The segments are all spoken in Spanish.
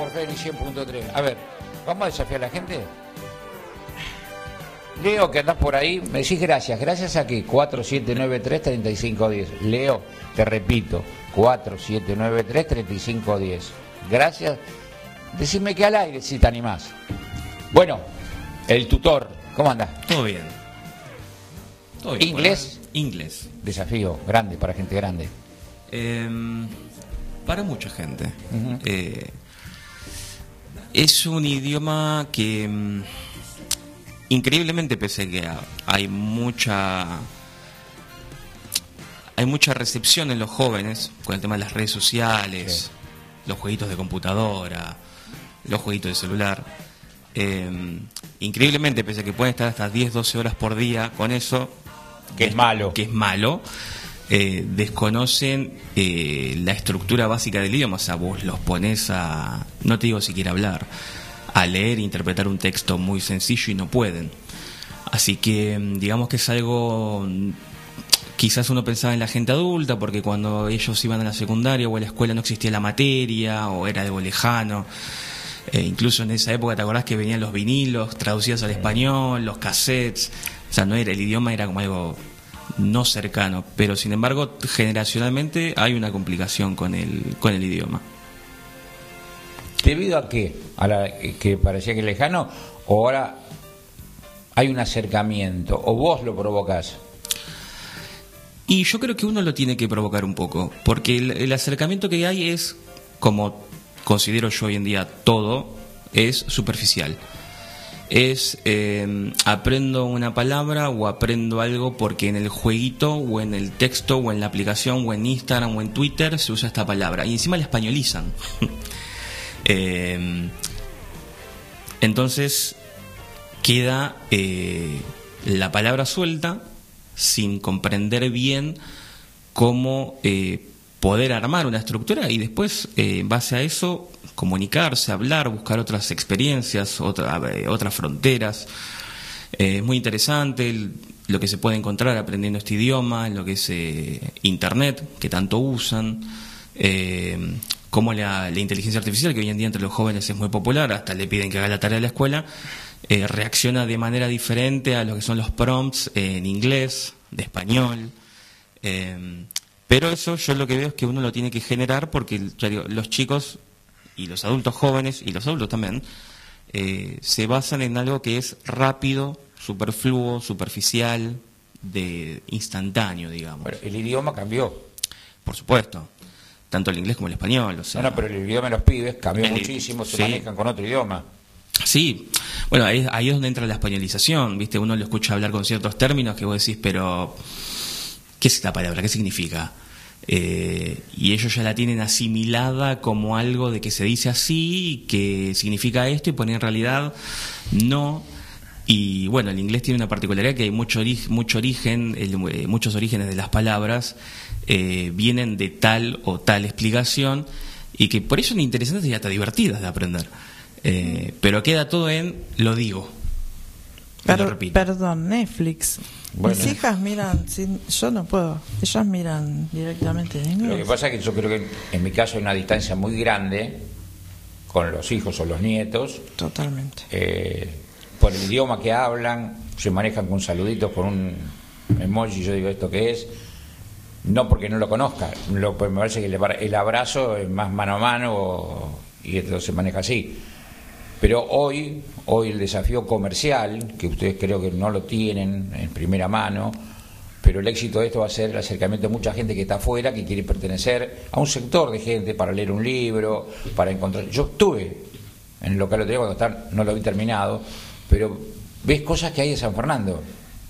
por FM 100.3. A ver, ¿vamos a desafiar a la gente? Leo, que andás por ahí, me decís gracias. ¿Gracias a qué? 4793-3510. Leo, te repito, 4793-3510. Gracias. Decime que al aire si te animás. Bueno, el tutor, ¿cómo andás? Todo bien. Todo bien. ¿Inglés? Inglés. Desafío grande para gente grande. Para mucha gente. Es un idioma que increíblemente, pese a que hay mucha recepción en los jóvenes con el tema de las redes sociales, sí, los jueguitos de computadora, los jueguitos de celular, increíblemente, pese a que pueden estar hasta 10-12 horas por día con eso, que es malo, desconocen la estructura básica del idioma. O sea, vos los pones a, no te digo siquiera hablar, a leer e interpretar un texto muy sencillo y no pueden. Así que digamos que es algo, quizás uno pensaba en la gente adulta, porque cuando ellos iban a la secundaria o a la escuela no existía la materia, o era algo lejano. Incluso en esa época, ¿te acordás que venían los vinilos traducidos al español, los cassettes? O sea, no era, el idioma era como algo no cercano, pero sin embargo generacionalmente hay una complicación con el idioma. ¿Debido a qué? ¿A que parecía que es lejano? ¿O ahora hay un acercamiento? ¿O vos lo provocás? Y yo creo que uno lo tiene que provocar un poco, porque el acercamiento que hay es, como considero yo hoy en día todo, es superficial. Es aprendo una palabra o aprendo algo porque en el jueguito o en el texto o en la aplicación o en Instagram o en Twitter se usa esta palabra y encima la españolizan. Entonces queda la palabra suelta sin comprender bien cómo poder armar una estructura y después, en base a eso, comunicarse, hablar, buscar otras experiencias, otras fronteras. Es muy interesante lo que se puede encontrar aprendiendo este idioma, en lo que es Internet, que tanto usan, como la inteligencia artificial, que hoy en día entre los jóvenes es muy popular, hasta le piden que haga la tarea de la escuela, reacciona de manera diferente a lo que son los prompts en inglés, de español. Pero eso yo lo que veo es que uno lo tiene que generar, porque ya digo, los chicos y los adultos jóvenes y los adultos también se basan en algo que es rápido, superfluo, superficial, de instantáneo, digamos. Pero el idioma cambió. Por supuesto, tanto el inglés como el español. O sea, no, pero el idioma de los pibes cambió muchísimo, se manejan con otro idioma. Sí, bueno, ahí es donde entra la españolización, ¿viste? Uno lo escucha hablar con ciertos términos que vos decís, pero ¿qué es esta palabra? ¿Qué significa? Y ellos ya la tienen asimilada como algo de que se dice así, que significa esto, y ponen en realidad no. Y bueno, el inglés tiene una particularidad que hay muchos orígenes de las palabras vienen de tal o tal explicación, y que por eso son interesantes y hasta divertidas de aprender. Pero queda todo en lo digo. Perdón, Netflix. Bueno. Mis hijas miran, yo no puedo, ellas miran directamente en inglés. Lo que pasa es que yo creo que en mi caso hay una distancia muy grande con los hijos o los nietos. Totalmente. Por el idioma que hablan, se manejan con saluditos, con un emoji, yo digo, ¿esto qué es? No porque no lo conozca, me parece que el abrazo es más mano a mano y esto se maneja así. Pero hoy el desafío comercial, que ustedes creo que no lo tienen en primera mano, pero el éxito de esto va a ser el acercamiento de mucha gente que está afuera, que quiere pertenecer a un sector de gente para leer un libro, para encontrar... Yo estuve en el local otro día cuando no lo vi terminado, pero ves cosas que hay en San Fernando.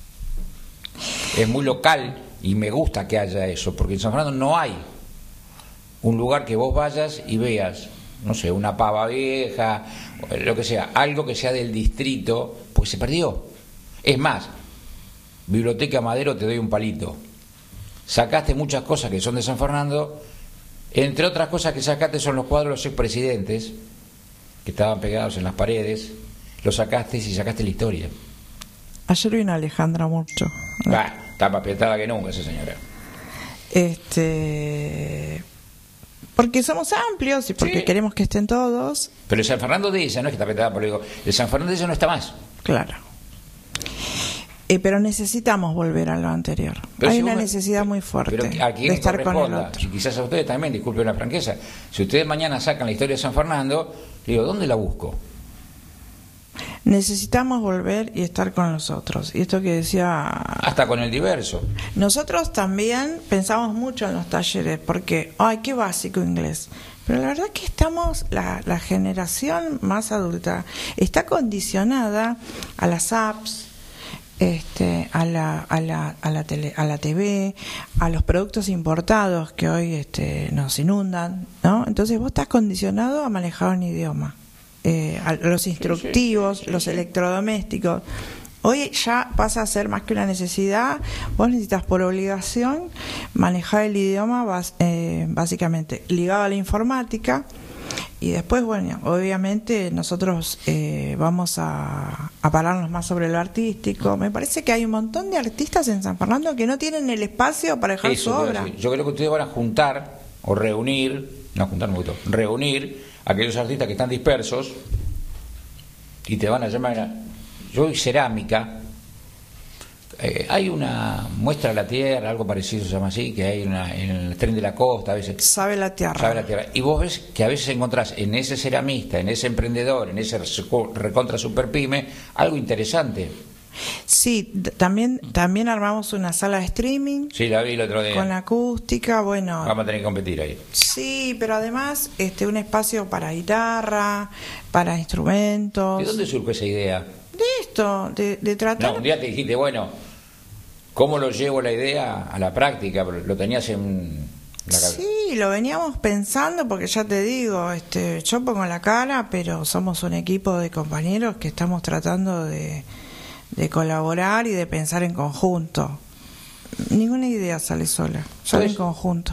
Es muy local y me gusta que haya eso, porque en San Fernando no hay un lugar que vos vayas y veas, no sé, una pava vieja, lo que sea, algo que sea del distrito, pues se perdió. Es más, Biblioteca Madero, te doy un palito. Sacaste muchas cosas que son de San Fernando, entre otras cosas que sacaste son los cuadros de los expresidentes, que estaban pegados en las paredes, los sacaste y sacaste la historia. Ayer vino Alejandra Murcho. Está más apretada que nunca esa señora. Porque somos amplios y porque queremos que estén todos. Pero el San Fernando de ella, no es que está petada, pero digo, el San Fernando de ella no está más. Claro. Pero necesitamos volver a lo anterior. Pero hay si una necesidad muy fuerte de estar con el otro. Y quizás a ustedes también, disculpen la franqueza, si ustedes mañana sacan la historia de San Fernando, digo, ¿dónde la busco? Necesitamos volver y estar con los otros. Y esto que decía... Hasta con el diverso. Nosotros también pensamos mucho en los talleres, porque, ay, qué básico inglés. Pero la verdad que estamos, la generación más adulta está condicionada a las apps, a la TV, a los productos importados que hoy nos inundan, ¿no? Entonces vos estás condicionado a manejar un idioma. A los instructivos, los electrodomésticos. Hoy ya pasa a ser más que una necesidad. Vos necesitas por obligación manejar el idioma básicamente ligado a la informática. Y después, bueno, obviamente nosotros vamos a pararnos más sobre lo artístico. Me parece que hay un montón de artistas en San Fernando que no tienen el espacio para dejar su obra. Yo creo que ustedes van a juntar o reunir, no juntar mucho, reunir aquellos artistas que están dispersos y te van a llamar. Yo y cerámica, hay una muestra de la tierra, algo parecido se llama así, que hay en el tren de la costa a veces. Sabe la tierra. Y vos ves que a veces encontrás en ese ceramista, en ese emprendedor, en ese recontra super pyme, algo interesante. Sí, también armamos una sala de streaming. Sí, la vi el otro día. Con acústica, bueno. Vamos a tener que competir ahí. Sí, pero además un espacio para guitarra, para instrumentos. ¿De dónde surgió esa idea? De esto, de tratar... No, un día te dijiste, bueno, ¿cómo lo llevo la idea a la práctica? Lo tenías en la cabeza. Sí, lo veníamos pensando porque ya te digo, yo pongo la cara, pero somos un equipo de compañeros que estamos tratando de colaborar y de pensar en conjunto. Ninguna idea sale sola, sale en conjunto.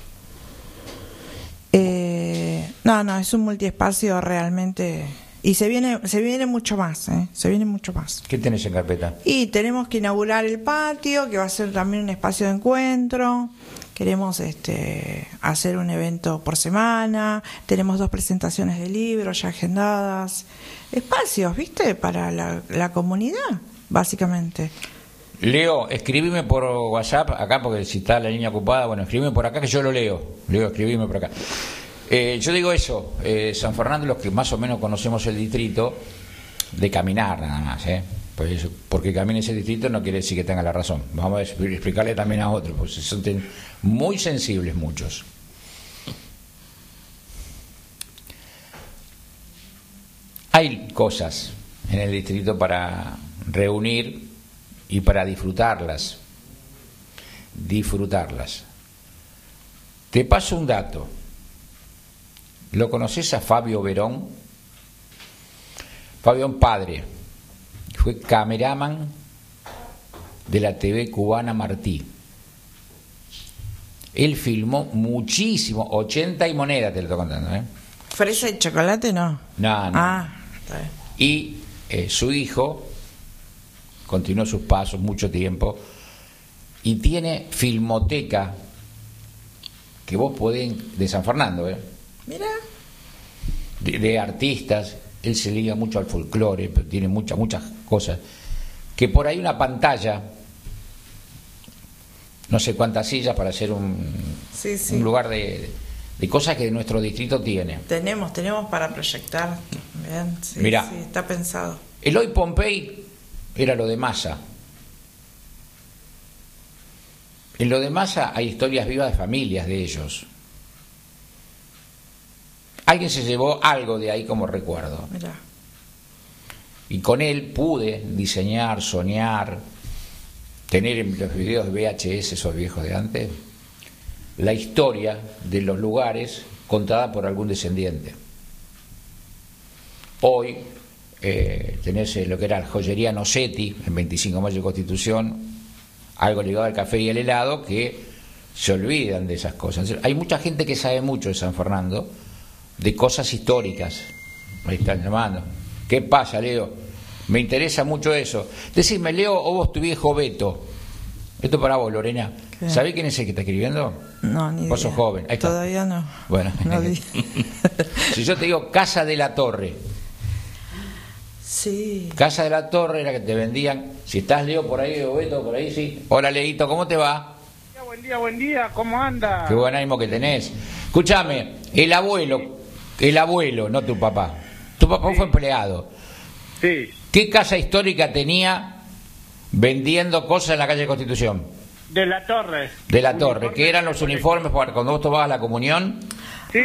No, es un multiespacio realmente. Y se viene mucho más, se viene mucho más. ¿Qué tenés en carpeta? Y tenemos que inaugurar el patio, que va a ser también un espacio de encuentro. Queremos hacer un evento por semana. Tenemos 2 presentaciones de libros ya agendadas. Espacios, ¿viste? Para la comunidad, básicamente. Leo, escribime por WhatsApp acá, porque si está la línea ocupada, bueno, escribime por acá que yo lo leo. Leo, escribime por acá. Yo digo eso, San Fernando, los que más o menos conocemos el distrito, de caminar nada más, pues porque camine ese distrito no quiere decir que tenga la razón. Vamos a explicarle también a otros, pues son muy sensibles muchos. Hay cosas en el distrito para reunir y para disfrutarlas. Te paso un dato. ¿Lo conoces a Fabio Verón? Fabio padre, fue cameraman de la TV cubana Martí. Él filmó muchísimo, 80 y moneda, te lo estoy contando, ¿Fresa y chocolate no? No. Ah, está bien. Y su hijo continuó sus pasos mucho tiempo y tiene filmoteca que vos podés, de San Fernando, Mira. De artistas. Él se liga mucho al folclore, pero tiene muchas cosas. Que por ahí una pantalla, no sé cuántas sillas para hacer un lugar de cosas que nuestro distrito tiene. Tenemos para proyectar. Bien, Mirá, sí, está pensado. Eloy Pompey era lo de Massa. En lo de Massa hay historias vivas de familias de ellos. Alguien se llevó algo de ahí como recuerdo. Mirá. Y con él pude diseñar, soñar, tener en los videos de VHS, esos viejos de antes, la historia de los lugares contada por algún descendiente. Hoy tenés lo que era la joyería Nocetti, en 25 de mayo de Constitución, algo ligado al café y el helado, que se olvidan de esas cosas. Hay mucha gente que sabe mucho de San Fernando, de cosas históricas. Ahí están llamando. ¿Qué pasa, Leo? Me interesa mucho eso. Decime, Leo, o vos tu viejo Beto, Esto para vos, Lorena. ¿Sabés quién es el que está escribiendo? No, ni idea. Vos sos joven. Ahí está. Todavía no. Bueno. No di. Si yo te digo Casa de la Torre. Sí. Casa de la Torre era que te vendían. Si estás, Leo, por ahí, o Beto, por ahí, sí. Hola, Leito, ¿cómo te va? Buen día, ¿cómo anda? Qué buen ánimo que tenés. Escúchame, el abuelo, no tu papá. Tu papá fue empleado. Sí. ¿Qué casa histórica tenía vendiendo cosas en la calle Constitución? De la Torre. De la Torre, que eran los uniformes para cuando vos tomabas la comunión. Sí,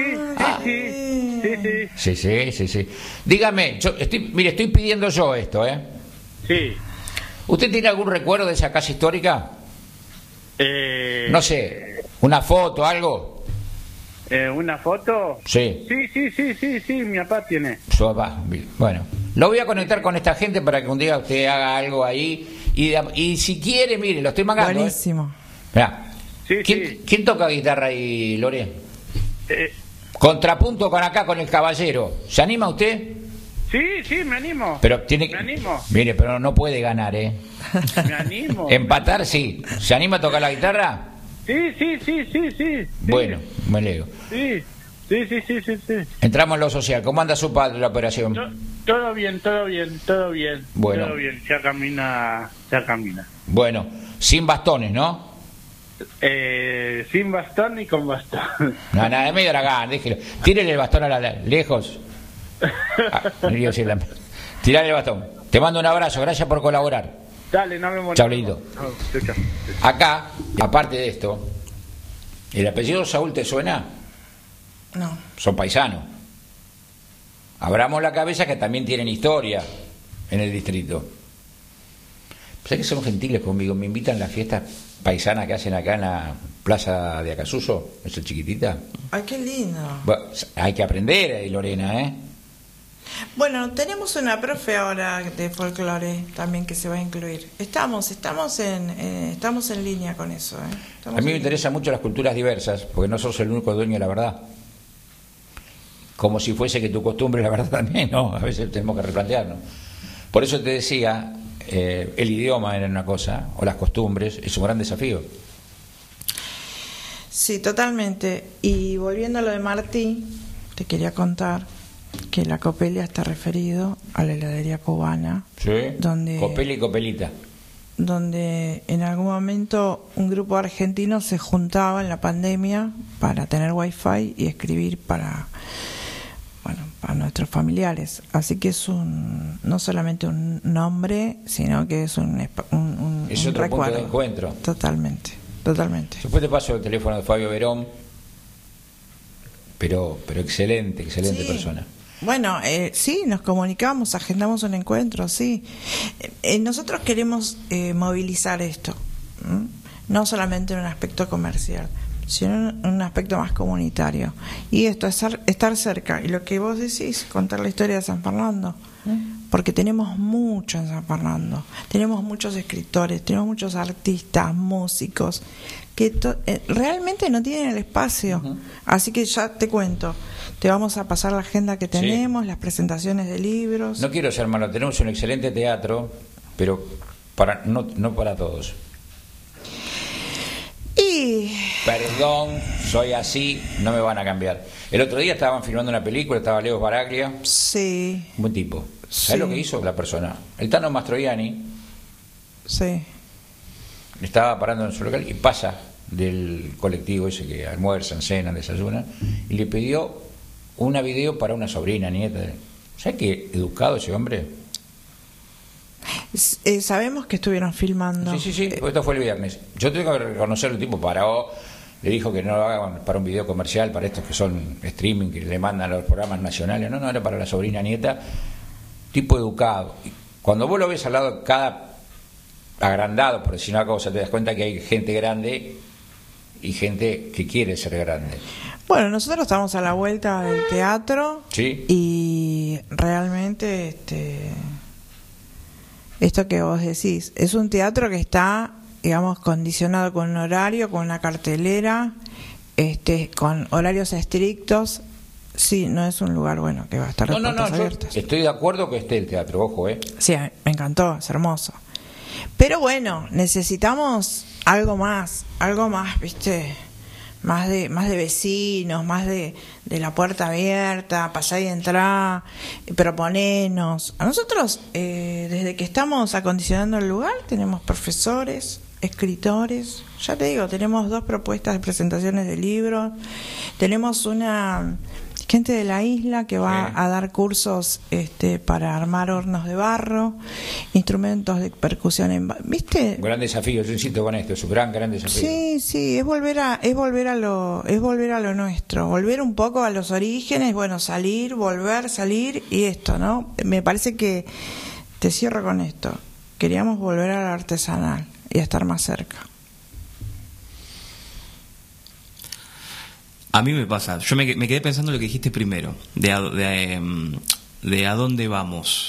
sí. Sí. Dígame, estoy pidiendo yo esto, ¿eh? Sí. ¿Usted tiene algún recuerdo de esa casa histórica? No sé, una foto, algo. ¿Una foto? Sí. Sí, mi papá tiene. Su papá. Bueno, lo voy a conectar con esta gente para que un día usted haga algo ahí. Y si quiere, mire, lo estoy mangando. Buenísimo. Mirá. Sí, ¿Quién toca guitarra ahí, Lore? Contrapunto con acá, con el caballero. ¿Se anima usted? Sí, me animo. Pero tiene Me animo. Mire, pero no puede ganar, ¿eh? Me animo. Empatar, sí. ¿Se anima a tocar la guitarra? Sí. Bueno, me leo. Sí. Entramos en lo social. ¿Cómo anda su padre la operación? Todo bien. Bueno. Todo bien, ya camina. Bueno, sin bastones, ¿no? Sin bastón ni con bastón. No, nada, es medio dragán, déjelo. Tírele el bastón lejos. Tirale el bastón. Te mando un abrazo, gracias por colaborar. Dale, no me molestes. Chau, lindo. Acá, aparte de esto, ¿el apellido Saúl te suena? No. Son paisanos. Abramos la cabeza que también tienen historia en el distrito. ¿Sabes que son gentiles conmigo? Me invitan a las fiestas paisanas que hacen acá en la plaza de Acasuso, esa chiquitita. Ay, qué lindo. Bueno, hay que aprender, Lorena, ¿eh? Bueno, tenemos una profe ahora de folclore también que se va a incluir. Estamos en línea con eso, ¿eh? A mí me interesan mucho las culturas diversas, porque no sos el único dueño de la verdad. Como si fuese que tu costumbre es la verdad también, ¿no? A veces tenemos que replantearnos. Por eso te decía, el idioma era una cosa, o las costumbres, es un gran desafío. Sí, totalmente. Y volviendo a lo de Martí, te quería contar que la Copelia está referido a la heladería cubana. Sí, donde Copeli y Copelita. Donde en algún momento un grupo de argentinos se juntaba en la pandemia para tener wifi y escribir para nuestros familiares. Así que es no solamente un nombre, sino que es un otro recuerdo. Punto de encuentro. Totalmente. Después te paso el teléfono de Fabio Verón, pero excelente sí. Persona. Bueno, sí, nos comunicamos, agendamos un encuentro, sí. Nosotros queremos movilizar esto, no solamente en un aspecto comercial, sino en un aspecto más comunitario. Y esto es estar cerca. Y lo que vos decís, contar la historia de San Fernando. Porque tenemos mucho en San Fernando. Tenemos muchos escritores, tenemos muchos artistas, músicos, que realmente no tienen el espacio. Así que ya te cuento. Te vamos a pasar la agenda que tenemos, las presentaciones de libros. No quiero ser malo, tenemos un excelente teatro, pero no para todos. Y... Perdón, soy así, no me van a cambiar. El otro día estaban filmando una película, estaba Leo Baraglia. Sí. Buen tipo. ¿Sabes lo que hizo la persona? El Tano Mastroianni. Sí. Estaba parando en su local y pasa del colectivo ese que almuerzan, cenan, desayunan, y le pidió una video para una sobrina, nieta. ¿Sabes qué educado ese hombre? Sabemos que estuvieron filmando. Sí, esto fue el viernes. Yo tengo que reconocer, el tipo paró, le dijo que no lo hagan para un video comercial, para estos que son streaming, que le mandan a los programas nacionales. No, era para la sobrina nieta. Tipo educado. Cuando vos lo ves al lado de cada agrandado, por decir una cosa, te das cuenta que hay gente grande y gente que quiere ser grande. Bueno, nosotros estamos a la vuelta del teatro. Sí. Y realmente esto que vos decís, es un teatro que está, digamos, condicionado con un horario, con una cartelera, con horarios estrictos. Sí, no es un lugar bueno que va a estar de puertas abiertas. Estoy de acuerdo que esté el teatro, ojo, Sí, me encantó, es hermoso. Pero bueno, necesitamos algo más, ¿viste? Más de vecinos, más de la puerta abierta, pasá y entrá, proponenos. A nosotros, desde que estamos acondicionando el lugar, tenemos profesores, escritores, ya te digo, tenemos 2 propuestas de presentaciones de libros, tenemos una gente de la isla que va a dar cursos para armar hornos de barro, instrumentos de percusión ¿viste? Un gran desafío, yo insisto con esto, es un gran desafío. Sí, es volver a lo nuestro, volver un poco a los orígenes, bueno, salir y esto, ¿no? Me parece que te cierro con esto. Queríamos volver al artesanal y a estar más cerca. A mí me pasa, yo me quedé pensando en lo que dijiste primero, de a dónde vamos.